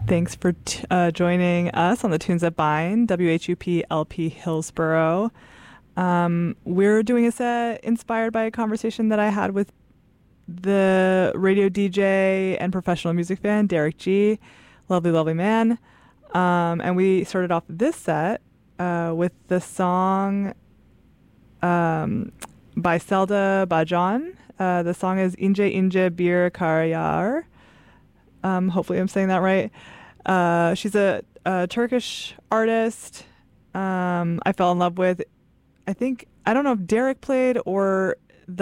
Thanks for joining us on the Tunes That Bind, WHUP LP Hillsboro. We're doing a set inspired by a conversation that I had with the radio DJ and professional music fan, Derek G. Lovely, lovely man. And we started off this set with the song by Selda Bajan. The song is Ince Ince Bir Karyar. Hopefully I'm saying that right. She's a Turkish artist I fell in love with. I don't know if Derek played or